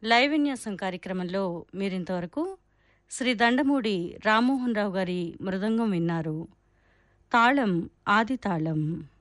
Live విన్యాసం కార్యక్రమంలో మీరింతవరకు శ్రీ దండమూడి రామ్మోహన్ రావు గారి మృదంగం విన్నారు. తాళం ఆది తాళం.